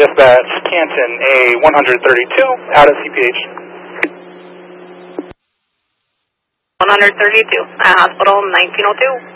Dispatch, Canton A132, out of CPH. 132, hospital 1902.